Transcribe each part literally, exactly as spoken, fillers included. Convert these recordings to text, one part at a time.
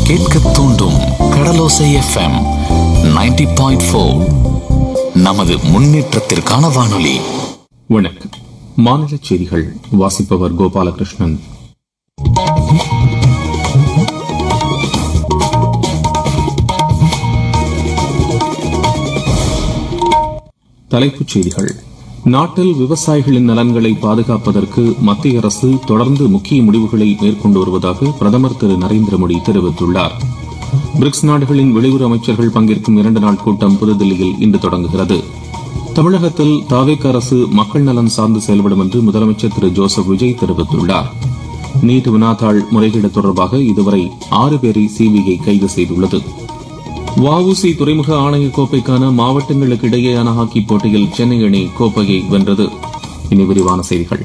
கேட்க தூண்டும் கடலோசை FM ninety point four. நமது முன்னேற்றத்திற்கான வானொலி. வணக்கம். மாநில செய்திகள் வாசிப்பவர் கோபாலகிருஷ்ணன். தலைப்புச் செய்திகள். நாட்டில் விவசாயிகளின் நலன்களை பாதுகாப்பதற்கு மத்திய அரசு தொடர்ந்து முக்கிய முடிவுகளை மேற்கொண்டு வருவதாக பிரதமர் திரு நரேந்திர மோடி தெரிவித்துள்ளார். பிரிக்ஸ் நாடுகளின் வெளியுறவு அமைச்சர்கள் பங்கேற்கும் இரண்டு நாள் கூட்டம் புதுதில்லியில் இன்று தொடங்குகிறது. தமிழகத்தில் தாவேக அரசு மக்கள் நலன் சார்ந்து செயல்படும் என்று முதலமைச்சர் திரு ஜோசப் விஜய் தெரிவித்துள்ளார். நீட் வினாத்தாள் முறைகேடு தொடர்பாக இதுவரை ஆறு பேரை சிபிஐ கைது செய்துள்ளது. வஉசி துறைமுக ஆணைய கோப்பைக்கான மாவட்டங்களுக்கு இடையேயான ஹாக்கி போட்டியில் சென்னை அணி கோப்பையை வென்றது. இனி விரிவான செய்திகள்.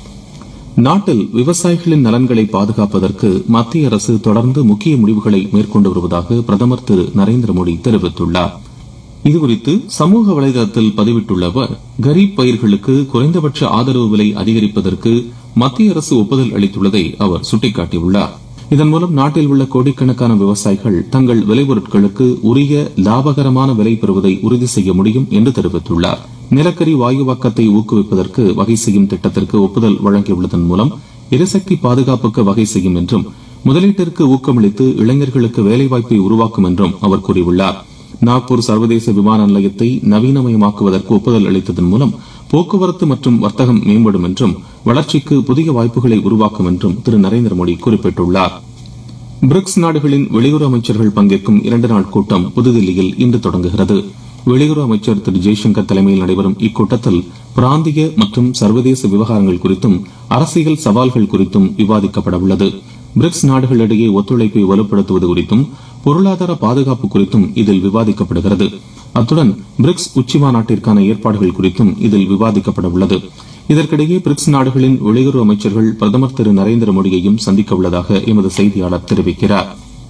நாட்டில் விவசாயிகளின் நலன்களை பாதுகாப்பதற்கு மத்திய அரசு தொடர்ந்து முக்கிய முடிவுகளை மேற்கொண்டு வருவதாக பிரதமர் திரு நரேந்திர மோடி தெரிவித்துள்ளார். இதுகுறித்து சமூக வலைதளத்தில் பதிவிட்டுள்ள அவர், கரீப் பயிர்களுக்கு குறைந்தபட்ச ஆதரவு விலை அதிகரிப்பதற்கு மத்திய அரசு ஒப்புதல் அளித்துள்ளதை அவர் சுட்டிக்காட்டியுள்ளார். இதன் மூலம் நாட்டில் உள்ள கோடிக்கணக்கான விவசாயிகள் தங்கள் விளைபொருட்களுக்கு உரிய லாபகரமான விலை பெறுவதை உறுதி செய்ய முடியும் என்று தெரிவித்துள்ளார். நிலக்கரி வாயுவாக்கத்தை ஊக்குவிப்பதற்கு வகை செய்யும் திட்டத்திற்கு ஒப்புதல் வழங்கியுள்ளதன் மூலம் எரிசக்தி பாதுகாப்புக்கு வகை செய்யும் என்றும் முதலீட்டிற்கு ஊக்கமளித்து இளைஞர்களுக்கு வேலைவாய்ப்பை உருவாக்கும் என்றும் அவர் கூறியுள்ளார். நாக்பூர் சர்வதேச விமான நிலையத்தை நவீனமயமாக்குவதற்கு ஒப்புதல் அளித்ததன் மூலம் போக்குவரத்து மற்றும் வர்த்தகம் மேம்படும் என்றும் வளர்ச்சிக்கு புதிய வாய்ப்புகளை உருவாக்கும் என்றும் திரு நரேந்திர மோடி குறிப்பிட்டுள்ளார். பிரிக்ஸ் நாடுகளின் வெளியுறவு அமைச்சர்கள் பங்கேற்கும் இரண்டு நாள் கூட்டம் புதுதில்லியில் இன்று தொடங்குகிறது. வெளியுறவு அமைச்சர் திரு ஜெய்சங்கர் தலைமையில் நடைபெறும் இக்கூட்டத்தில் பிராந்திய மற்றும் சர்வதேச விவகாரங்கள் குறித்தும் அரசியல் சவால்கள் குறித்தும் விவாதிக்கப்பட உள்ளது. பிரிக்ஸ் நாடுகளிடையே ஒத்துழைப்பை வலுப்படுத்துவது குறித்தும் பொருளாதார பாதுகாப்பு குறித்தும் இதில் விவாதிக்கப்படுகிறது. அத்துடன் பிரிக்ஸ் உச்சி மாநாட்டிற்கான ஏற்பாடுகள் குறித்தும் இதில் விவாதிக்கப்பட உள்ளது. இதற்கிடையே பிரிக்ஸ் நாடுகளின் வெளியுறவு அமைச்சர்கள் பிரதமர் திரு நரேந்திர மோடியையும் சந்திக்க உள்ளதாக எமது செய்தியாளர் தெரிவிக்கிறார்.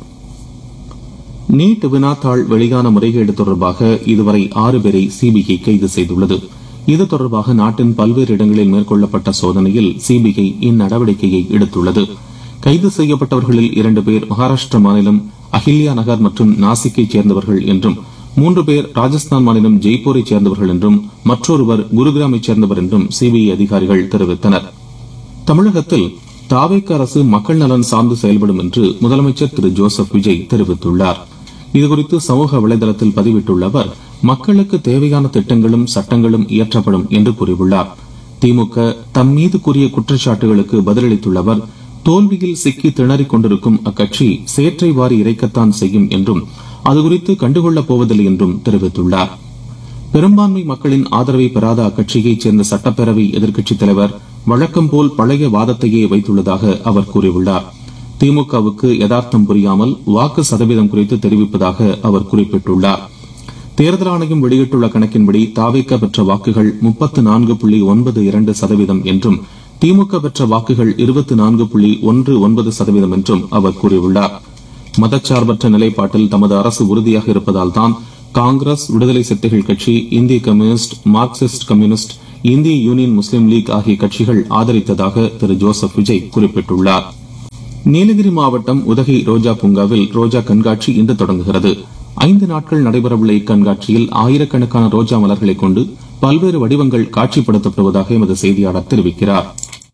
நீட் வினாத்தாள் வெளியான முறைகேடு தொடர்பாக இதுவரை ஆறு பேரை சிபிஐ கைது செய்துள்ளது. இது தொடர்பாக நாட்டின் பல்வேறு இடங்களில் மேற்கொள்ளப்பட்ட சோதனையில் சிபிஐ இந்நடவடிக்கையை எடுத்துள்ளது. கைது செய்யப்பட்டவர்களில் இரண்டு பேர் மகாராஷ்டிர மாநிலம் அஹில்யா நகர் மற்றும் நாசிக்கைச் சேர்ந்தவர்கள் என்றும், மூன்று பேர் ராஜஸ்தான் மாநிலம் ஜெய்ப்பூரைச் சேர்ந்தவர்கள் என்றும், மற்றொருவர் குருகிராமைச் சேர்ந்தவர் என்றும் சிபிஐ அதிகாரிகள் தெரிவித்தனர். தமிழகத்தில் தாவேக அரசு மக்கள் நலன் சார்ந்து செயல்படும் என்று முதலமைச்சர் திரு ஜோசப் விஜய் தெரிவித்துள்ளார். இதுகுறித்து சமூக வலைதளத்தில் பதிவிட்டுள்ள அவர், மக்களுக்கு தேவையான திட்டங்களும் சட்டங்களும் இயற்றப்படும் என்று கூறியுள்ளார். திமுக தம் மீது கூறிய குற்றச்சாட்டுகளுக்கு பதிலளித்துள்ள அவர், தோல்வியில் சிக்கி திணறிக் கொண்டிருக்கும் அக்கட்சி சேற்றை வாரி இறைக்கத்தான் செய்யும் என்றும் அதுகுறித்து கண்டுகொள்ளப் போவதில்லை என்றும் தெரிவித்துள்ளார். பெரும்பான்மை மக்களின் ஆதரவை பெறாத அக்கட்சியைச் சேர்ந்த சட்டப்பேரவை எதிர்க்கட்சித் தலைவர் வழக்கம் போல் பழைய வாதத்தையே வைத்துள்ளதாக அவர் கூறியுள்ளார். திமுகவுக்கு யதார்த்தம் புரியாமல் வாக்கு சதவீதம் குறித்து தெரிவிப்பதாக அவர் குறிப்பிட்டுள்ளார். தேர்தல் ஆணையம் வெளியிட்டுள்ள கணக்கின்படி தாவேக பெற்ற வாக்குகள் முப்பத்து நான்கு புள்ளி ஒன்பது இரண்டு சதவீதம் என்றும் திமுக பெற்ற வாக்குகள் இருபத்தி நான்கு புள்ளி ஒன்று ஒன்பது சதவீதம் என்றும் அவர் கூறியுள்ளார். மதச்சார்பற்ற நிலைப்பாட்டில் தமது அரசு உறுதியாக இருப்பதால் தான் காங்கிரஸ், விடுதலை சிறுத்தைகள் கட்சி, இந்திய கம்யூனிஸ்ட், மார்க்சிஸ்ட் கம்யூனிஸ்ட், இந்திய யூனியன் முஸ்லீம் லீக் ஆகிய கட்சிகள் ஆதரித்ததாக திரு ஜோசப் விஜய் குறிப்பிட்டுள்ளார். நீலகிரி மாவட்டம் உதகை ரோஜா பூங்காவில் ரோஜா கண்காட்சி இன்று தொடங்குகிறது. ஐந்து நாட்கள் நடைபெறவுள்ள இக்கண்காட்சியில் ஆயிரக்கணக்கான ரோஜா மலர்களை கொண்டு பல்வேறு வடிவங்கள் காட்சிப்படுத்தப்படுவதாக எமது செய்தியாளர் தெரிவிக்கிறார்.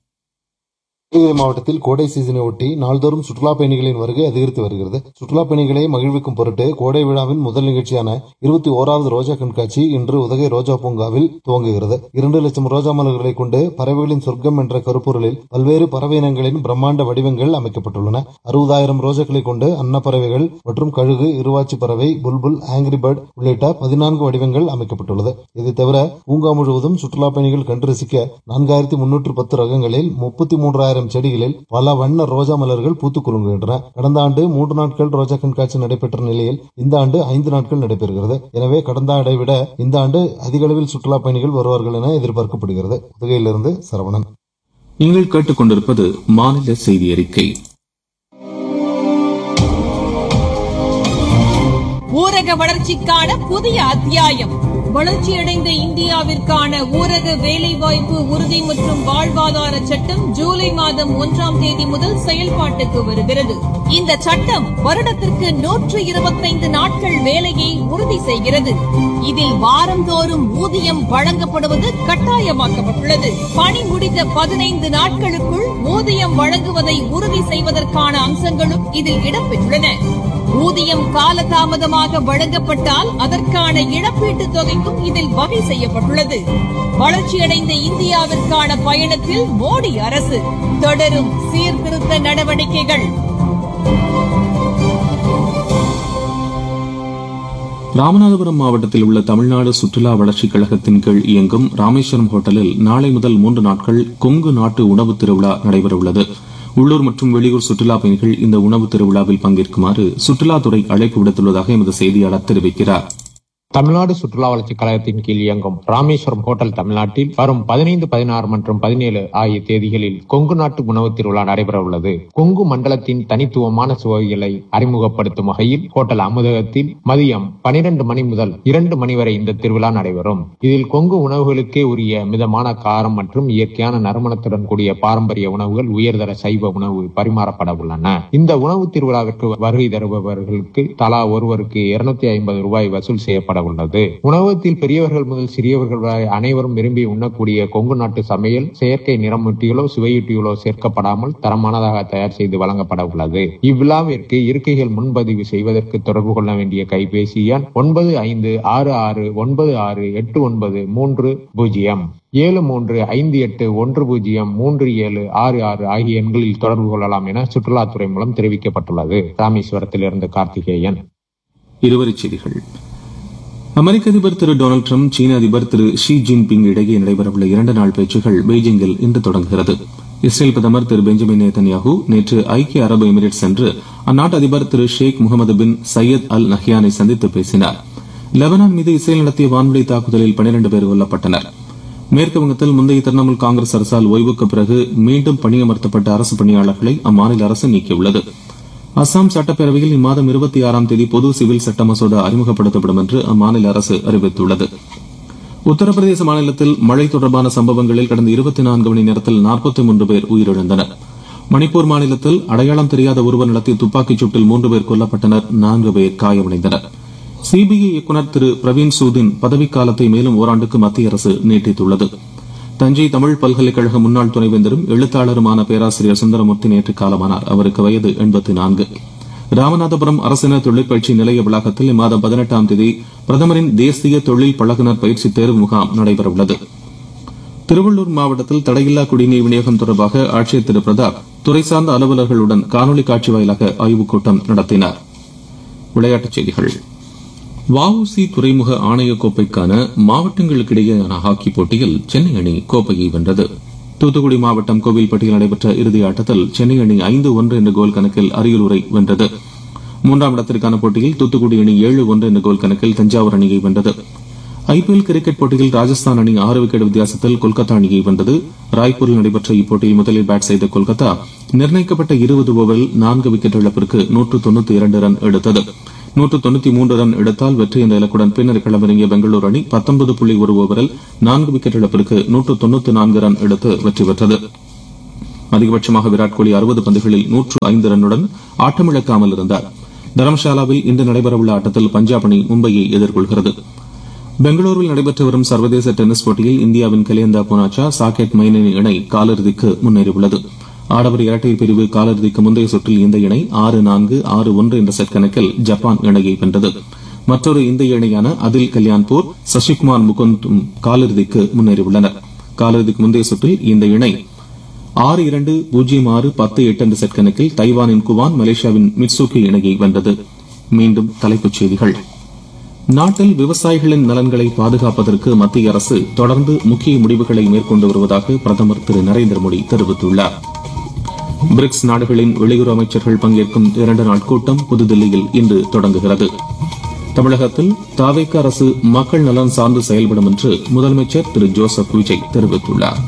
நீலகிரி மாவட்டத்தில் கோடை சீசனை ஒட்டி நாள்தோறும் சுற்றுலா பயணிகளின் வருகை அதிகரித்து வருகிறது. சுற்றுலா பயணிகளை மகிழ்விக்கும் பொருட்டு கோடை விழாவின் முதல் நிகழ்ச்சியான இருபத்தி ஓராவது ரோஜா கண்காட்சி இன்று உதகை ரோஜா பூங்காவில் துவங்குகிறது. இரண்டு லட்சம் ரோஜா மலர்களை கொண்டு பறவைகளின் சொர்க்கம் என்ற கருப்பொருளில் பல்வேறு பறவை இனங்களின் பிரம்மாண்ட வடிவங்கள் அமைக்கப்பட்டுள்ளன. அறுபதாயிரம் ரோஜாக்களை கொண்டு அன்னப்பறவைகள் மற்றும் கழுகு, இருவாச்சி பறவை, புல்புல், ஆங்கிரி பேர்ட் உள்ளிட்ட பதினான்கு வடிவங்கள் அமைக்கப்பட்டுள்ளது. இதை தவிர பூங்கா முழுவதும் சுற்றுலா பயணிகள் கண்டு ரசிக்க நான்காயிரத்தி முன்னூற்று பத்து ரகங்களில் முப்பத்தி மூன்றாயிரம் செடிகளில் பல வண்ண ரோஜா மலர்கள் பூத்துக் குலுங்குகின்றன. கடந்த ஆண்டு மூன்று நாட்கள் ரோஜா கண்காட்சி நடைபெற்ற நிலையில் இந்த ஆண்டு ஐந்து நாட்கள் நடைபெறுகிறது. எனவே கடந்த ஆண்டை விட இந்த ஆண்டு அதிக அளவில் சுற்றுலா பயணிகள் வருவார்கள் என எதிர்பார்க்கப்படுகிறது. உதகையிலிருந்து சரவணன். நீங்கள் கேட்டுக் கொண்டிருப்பது மாநில செய்தி அறிக்கை. ஊரக வளர்ச்சிக்கான புதிய அத்தியாயம். வளர்ச்சியடைந்த இந்தியாவிற்கான ஊரக வேலைவாய்ப்பு உறுதி மற்றும் வாழ்வாதார சட்டம் ஜூலை மாதம் ஒன்றாம் தேதி முதல் செயல்பாட்டுக்கு வருகிறது. இந்த சட்டம் வருடத்திற்கு நூற்று இருபத்தைந்து நாட்கள் வேலையை உறுதி செய்கிறது. இதில் வாரந்தோறும் ஊதியம் வழங்கப்படுவது கட்டாயமாக்கப்பட்டுள்ளது. பணி முடிந்த பதினைந்து நாட்களுக்குள் ஊதியம் வழங்குவதை உறுதி செய்வதற்கான அம்சங்களும் இதில் இடம்பெற்றுள்ளன. ஊதியம் காலதாமதமாக வழங்கப்பட்டால் அதற்கான இழப்பீட்டுத் தொகைக்கும் இதில் வகை செய்யப்பட்டுள்ளது. வளர்ச்சியடைந்த இந்தியாவிற்கான பயணத்தில் மோடி அரசு தொடரும் சீர்திருத்த நடவடிக்கைகள். ராமநாதபுரம் மாவட்டத்தில் உள்ள தமிழ்நாடு சுற்றுலா வளர்ச்சிக் கழகத்தின் கீழ் இயங்கும் ராமேஸ்வரம் ஹோட்டலில் நாளை முதல் மூன்று நாட்கள் கொங்கு நாட்டு உணவு திருவிழா நடைபெறவுள்ளது. உள்ளூர் மற்றும் வெளியூர் சுற்றுலா பயணிகள் இந்த உணவு திருவிழாவில் பங்கேற்குமாறு சுற்றுலாத்துறை அழைப்பு விடுத்துள்ளதாக எமது செய்தியாளர் தெரிவிக்கிறார். தமிழ்நாடு சுற்றுலா வளர்ச்சிக் கழகத்தின் கீழ் இயங்கும் ராமேஸ்வரம் ஹோட்டல் தமிழ்நாட்டில் வரும் பதினைந்து பதினாறு மற்றும் பதினேழு ஆகிய தேதிகளில் கொங்கு நாட்டு உணவு திருவிழா நடைபெற உள்ளது. கொங்கு மண்டலத்தின் தனித்துவமான சுவைகளை அறிமுகப்படுத்தும் வகையில் ஹோட்டல் அமுதகத்தில் மதியம் பனிரெண்டு மணி முதல் இரண்டு மணி வரை இந்த திருவிழா நடைபெறும். இதில் கொங்கு உணவுகளுக்கே உரிய மிதமான காரம் மற்றும் இயற்கையான நறுமணத்துடன் கூடிய பாரம்பரிய உணவுகள், உயர்தர சைவ உணவு பரிமாறப்பட உள்ளன. இந்த உணவு திருவிழாவிற்கு வருகை தருபவர்களுக்கு தலா ஒருவருக்கு இருநூத்தி ஐம்பது ரூபாய் வசூல் செய்யப்பட உள்ளது. உணவகத்தில் பெரியவர்கள் முதல் சிறியவர்கள் வரை அனைவரும் விரும்பி உண்ணக்கூடிய கொங்கு நாட்டு சமையல் செயற்கை நிறமூட்டிகளோ சுவையூட்டிகளோ சேர்க்கப்படாமல் தரமானதாக தயார் செய்து வழங்கப்பட உள்ளது. இவ்விழாவிற்கு இருக்கைகள் முன்பதிவு செய்வதற்கு தொடர்பு கொள்ள வேண்டிய கைபேசி எண் ஒன்பது ஐந்து ஆறு ஆறு ஒன்பது ஆறு எட்டு ஒன்பது மூன்று பூஜ்ஜியம் ஏழு மூன்று ஐந்து எட்டு ஒன்று பூஜ்ஜியம் மூன்று ஏழு ஆறு ஆறு ஆகிய எண்களில் தொடர்பு கொள்ளலாம் என சுற்றுலாத்துறை மூலம் தெரிவிக்கப்பட்டுள்ளது. ராமேஸ்வரத்திலிருந்து கார்த்திகேயன். இருவரிச் செய்திகள். அமெரிக்க அதிபர் திரு டொனால்டு டிரம்ப், சீன அதிபர் திரு ஷி ஜின்பிங் இடையே நடைபெறவுள்ள இரண்டு நாள் பேச்சுகள் பெய்ஜிங்கில் இன்று தொடங்குகிறது. இஸ்ரேல் பிரதமர் திரு பெஞ்சமின் நேதன்யாஹூ நேற்று ஐக்கிய அரபு எமிரேட்ஸ் சென்று அந்நாட்டு அதிபர் திரு ஷேக் முகமது பின் சையத் அல் நஹ்யானை சந்தித்து பேசினார். லெபனான் மீது இஸ்ரேல் நடத்திய வான்வழி தாக்குதலில் பனிரண்டு பேர் கொல்லப்பட்டனர். மேற்குவங்கத்தில் முந்தைய திரிணாமுல் காங்கிரஸ் அரசால் ஓய்வுக்கு பிறகு மீண்டும் பணியமர்த்தப்பட்ட அரசு பணியாளர்களை அம்மாநில அரசு நீக்கியுள்ளது. அசாம் சட்டப்பேரவையில் இம்மாதம் இருபத்தி ஆறாம் தேதி பொது சிவில் சட்ட மசோதா அறிமுகப்படுத்தப்படும் என்று அம்மாநில அரசு அறிவித்துள்ளது. உத்தரப்பிரதேச மாநிலத்தில் மழை தொடர்பான சம்பவங்களில் கடந்த இருபத்தி நான்கு மணி நேரத்தில் நாற்பத்தி மூன்று பேர் உயிரிழந்தனர். மணிப்பூர் மாநிலத்தில் அடையாளம் தெரியாத ஒருவர் நடத்திய துப்பாக்கிச் சூட்டில் மூன்று பேர் கொல்லப்பட்டனர், நான்கு பேர் காயமடைந்தனர். சிபிஐ இயக்குநர் திரு பிரவீன் சூதின் பதவிக்காலத்தை மேலும் ஓராண்டுக்கு மத்திய அரசு நீட்டித்துள்ளது. தஞ்சை தமிழ் பல்கலைக்கழக முன்னாள் துணைவேந்தரும் எழுத்தாளருமான பேராசிரியர் சுந்தரமூர்த்தி நேற்று காலமானார். அவருக்கு வயது எண்பத்தி நான்கு. ராமநாதபுரம் அரசினர் தொழிற்பயிற்சி நிலைய வளாகத்தில் இம்மாதம் பதினெட்டாம் தேதி பிரதமரின் தேசிய தொழில் பழகுனர் பயிற்சி தேர்வு முகாம் நடைபெறவுள்ளது. திருவள்ளூர் மாவட்டத்தில் தடையில்லா குடிநீர் விநியோகம் தொடர்பாக ஆட்சியர் திரு பிரதாப் துறை சார்ந்த அலுவலர்களுடன் காணொலி காட்சி வாயிலாக ஆய்வுக் கூட்டம் நடத்தினார். விளையாட்டுச் செய்திகள். வஉசி துறைமுக ஆணைய கோப்பைக்கான மாவட்டங்களுக்கிடையேயான ஹாக்கி போட்டியில் சென்னை அணி கோப்பையை வென்றது. தூத்துக்குடி மாவட்டம் கோவில்பட்டியில் நடைபெற்ற இறுதி ஆட்டத்தில் சென்னை அணி ஐந்து ஒன்று என்ற கோல் கணக்கில் அரியலூரை வென்றது. மூன்றாம் இடத்திற்கான போட்டியில் தூத்துக்குடி அணி ஏழு ஒன்று என்ற கோல் கணக்கில் தஞ்சாவூர் அணியை வென்றது. ஐபிஎல் கிரிக்கெட் போட்டியில் ராஜஸ்தான் அணி ஆறு விக்கெட் வித்தியாசத்தில் கொல்கத்தா அணியை வென்றது. ராய்ப்பூரில் நடைபெற்ற இப்போட்டியில் முதலில் பேட் செய்த கொல்கத்தா நிர்ணயிக்கப்பட்ட இருபது ஓவரில் நான்கு விக்கெட் இழப்பிற்கு நூற்று தொன்னூத்தி இரண்டு ரன் எடுத்தது. நூற்று தொன்னூத்தி மூன்று ரன் எடுத்தால் வெற்றி என்ற இலக்குடன் பின்னர் களமிறங்கிய பெங்களூரு அணி பத்தொன்பது புள்ளி ஒரு ஓவரில் நான்கு விக்கெட் இழப்பிற்கு நூற்று தொன்னூத்தி நான்கு ரன் எடுத்து வெற்றி பெற்றது. அதிகபட்சமாக விராட் கோலி அறுபது பந்துகளில் நூற்று ஐந்து ரன்னுடன் ஆட்டமிழக்காமல் இருந்தார். தரம்சாலாவில் இன்று நடைபெறவுள்ள ஆட்டத்தில் பஞ்சாப் அணி மும்பையை எதிர்கொள்கிறது. பெங்களூருவில் நடைபெற்று வரும் சர்வதேச டென்னிஸ் போட்டியில் இந்தியாவின் கலியந்தா பூனாச்சா சாகேட் மைனேனி இணை காலிறுதிக்கு முன்னேறியுள்ளது. ஆடவர் இரட்டையர் பிரிவு காலிறுதிக்கு முந்தைய சுற்றில் இந்த இணை ஆறு நான்கு ஆறு ஒன்று என்ற செட் கணக்கில் ஜப்பான் இணையை வென்றது. மற்றொரு இந்திய இணையான அதில் கல்யாண்பூர், சசிகுமார் முகுந்தும் காலிறுதிக்கு முன்னேறியுள்ளனர். காலிறுதிக்கு முந்தைய சுற்றில் இந்த இணை ஆறு இரண்டு பூஜ்ஜியம் ஆறு பத்து எட்டு என்ற செட் கணக்கில் தைவானின் குவான், மலேசியாவின் மிட்சுகி இணையை வென்றது. மீண்டும் தலைப்புச் செய்திகள். நாட்டில் விவசாயிகளின் நலன்களை பாதுகாப்பதற்கு மத்திய அரசு தொடர்ந்து முக்கிய முடிவுகளை மேற்கொண்டு வருவதாக பிரதமர் திரு நரேந்திர மோடி தெரிவித்துள்ளார். பிரிக்ஸ் நாடுகளின் வெளியுறவு அமைச்சர்கள் பங்கேற்கும் இரண்டு நாள் கூட்டம் புதுதில்லியில் இன்று தொடங்குகிறது. தமிழகத்தில் தாவேக அரசு மக்கள் நலன் சார்ந்து செயல்படும் என்று முதலமைச்சர் திரு ஜோசப் விஜய் தெரிவித்துள்ளார்.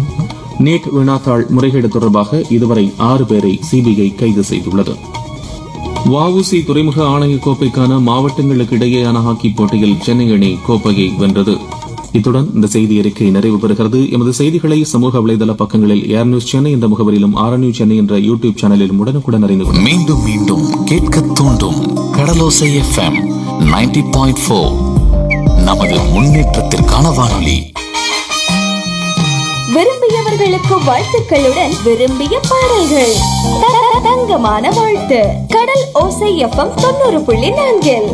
நீட் வினாத்தாள் முறைகேடு தொடர்பாக இதுவரை ஆறு பேரை சிபிஐ கைது செய்துள்ளது. வஉசி துறைமுக ஆணைய கோப்பைக்கான மாவட்டங்களுக்கு இடையேயான ஹாக்கி போட்டியில் சென்னை அணி கோப்பையை வென்றது. இத்துடன் இந்த செய்தி அறிக்கை நிறைவு பெறுகிறது. எமது செய்திகளை சமூக வலைதள பக்கங்களில் ஏர் நியூஸ் சென்னை என்ற முகவரியிலும் ஆர் நியூஸ் சென்னை என்ற யூடியூப் சேனலிலும் உடனுக்குடன் அறிந்து கொள்ளுங்கள். மீண்டும் மீண்டும் கேட்க தூண்டும் கடலோசை எஃப்எம் நைன்டி பாயிண்ட் ஃபோர் நமது முன்னேற்றத்திற்கான வானொலி. விரும்பியவர்களுக்கு வாழ்த்துக்களுடன் விரும்பிய பாடல்கள். த- தங்கமான வாழ்த்து. கடல் ஓசை எஃப்எம் தொண்ணூறு புள்ளி நான்கில்.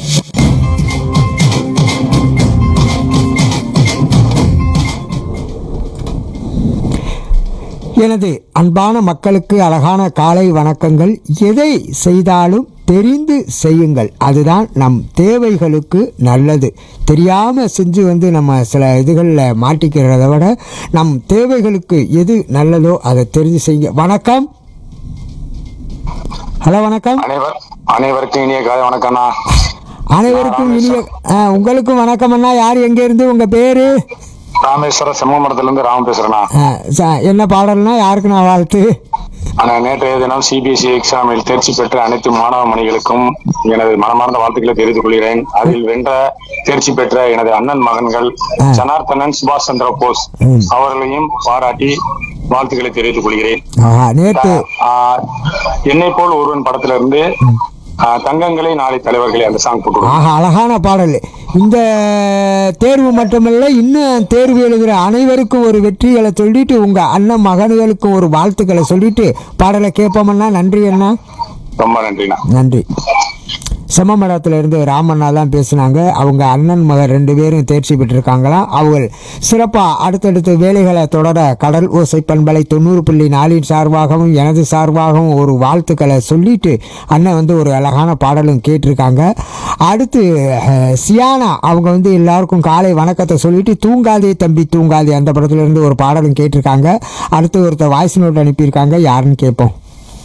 எனது அன்பான மக்களுக்கு அழகான காலை வணக்கங்கள். எதை செய்தாலும் தெரிந்து செய்யுங்கள், அதுதான் நம் தேவைகளுக்கு நல்லது. தெரியாமல் செஞ்சு வந்து நம்ம சில இதுகளில் மாட்டிக்கிறத விட நம் தேவைகளுக்கு எது நல்லதோ அதை தெரிஞ்சு செய்யுங்க. வணக்கம். ஹலோ வணக்கம். அனைவருக்கும் இனிய காலை வணக்கம்ண்ணா. அனைவருக்கும் இனிய ஆ, உங்களுக்கும் வணக்கம் அண்ணா. யார் எங்கே இருந்து, உங்கள் பேர்? ராமேஸ்வரம் செம்மமரத்துல இருந்து ராம பேசுறேண்ணா. ஆ, ச- என்ன பாடல்னா யாருக்கு நான் வாழ்த்து? ஆனா நேற்றைய தினம் சிபிஎஸ்இ எக்ஸாமில் தேர்ச்சி பெற்ற அனைத்து மாணவ மணிகளுக்கும் எனது மனமார்ந்த வாழ்த்துக்களை தெரிவித்துக் கொள்கிறேன். அதில் வென்ற தேர்ச்சி பெற்ற எனது அண்ணன் மகன்கள் ஜனார்த்தனன், சுபாஷ் சந்திர போஸ் அவர்களையும் பாராட்டி வாழ்த்துக்களை தெரிவித்துக் கொள்கிறேன். ஆஹா, நேற்று ஆஹ், என்னை போல் ஒருவன் படத்துல இருந்து ஆஹ், தங்கங்களே நாளை தலைவர்களே அந்த சாங் போட்டு ஆஹா, அழகான பாடல். இந்த தேர்வு மட்டுமல்ல, இன்னும் தேர்வு எழுதுகிற அனைவருக்கும் ஒரு வெற்றிகளை சொல்லிட்டு உங்க அண்ணன் மகன்களுக்கும் ஒரு வாழ்த்துக்களை சொல்லிட்டு பாடலை கேட்போம்னா. நன்றி அண்ணா. ரொம்ப நன்றிண்ணா. நன்றி. செம்மமடத்துல இருந்து ராமண்ணா தான் பேசினாங்க. அவங்க அண்ணன் மகன் ரெண்டு பேரும் தேர்ச்சி பெற்றிருக்காங்களாம். அவங்க சிறப்பாக அடுத்தடுத்த வேலைகளை தொடர கடல் ஓசை பண்பலை தொண்ணூறு புள்ளி நாலின் சார்பாகவும் எனது சார்பாகவும் ஒரு வாழ்த்துக்களை சொல்லிட்டு அண்ணன் வந்து ஒரு அழகான பாடலும் கேட்டிருக்காங்க. அடுத்து அஹ், சியானா அவங்க வந்து எல்லாருக்கும் காலை வணக்கத்தை சொல்லிட்டு தூங்காதே தம்பி தூங்காதே அந்த படத்துல இருந்து ஒரு பாடலும் கேட்டிருக்காங்க. அடுத்து ஒருத்தர் வாய்ஸ் நோட் அனுப்பியிருக்காங்க. யாருன்னு கேட்போம்.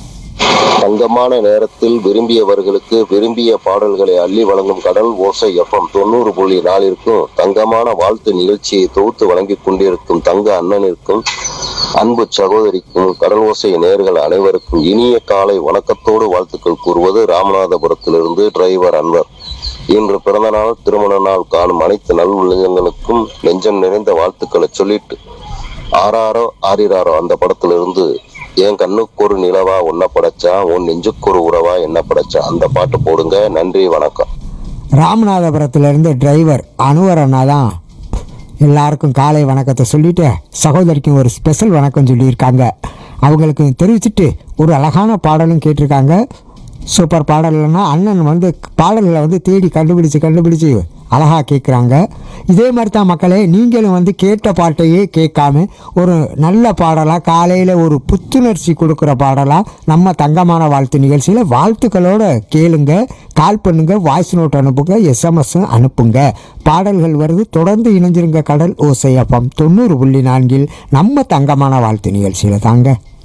தங்கமான நேரத்தில் விரும்பியவர்களுக்கு விரும்பிய பாடல்களை அள்ளி வழங்கும் கடல் ஓசை எஃப்எம் தொண்ணூறு புள்ளி நாலிற்கும் தங்கமான வாழ்த்து நிகழ்ச்சியை தொகுத்து வழங்கிக் கொண்டிருக்கும் தங்க அண்ணனிற்கும் அன்பு சகோதரிக்கும் கடல் ஓசை நேயர்கள் அனைவருக்கும் இனிய காலை வணக்கத்தோடு வாழ்த்துக்கள் கூறுவது ராமநாதபுரத்திலிருந்து டிரைவர் அன்வர். இன்று பிறந்த நாள், திருமண நாள் காணும் அனைத்து நல் உள்ளங்களுக்கும் நெஞ்சம் நிறைந்த வாழ்த்துக்களை சொல்லிட்டு ஆறாரோ ஆறிராரோ அந்த படத்திலிருந்து என் கண்ணுக்கு ஒரு நிலவா ஒன்ன படைச்சா, உன் நெஞ்சுக்கு ஒரு உறவா என்ன படைச்சா அந்த பாட்டு போடுங்க. நன்றி, வணக்கம். ராமநாதபுரத்திலிருந்து டிரைவர் அனுவர் அண்ணா தான் எல்லாருக்கும் காலை வணக்கத்தை சொல்லிட்டு சகோதரிக்கும் ஒரு ஸ்பெஷல் வணக்கம் சொல்லியிருக்காங்க. அவங்களுக்கு தெரிவிச்சுட்டு ஒரு அழகான பாடலும் கேட்டிருக்காங்க. சூப்பர் பாடல்னா அண்ணன் வந்து பாடல்களை வந்து தேடி கண்டுபிடிச்சு கண்டுபிடிச்சு அழகாக கேட்குறாங்க. இதே மாதிரி தான் மக்களே, நீங்களும் வந்து கேட்ட பாட்டையே கேட்காம ஒரு நல்ல பாடலாக காலையில் ஒரு புத்துணர்ச்சி கொடுக்குற பாடலாக நம்ம தங்கமான வாழ்த்து நிகழ்ச்சியில் வாழ்த்துக்களோட கேளுங்க. கால் பண்ணுங்க, வாய்ஸ் நோட் அனுப்புங்க, எஸ்எம்எஸ் அனுப்புங்க. பாடல்கள் வருது, தொடர்ந்து இணைஞ்சிருங்க கடல் ஓசை எஃப்எம் தொண்ணூறு புள்ளி நான்கில் நம்ம தங்கமான வாழ்த்து நிகழ்ச்சியில் தாங்க.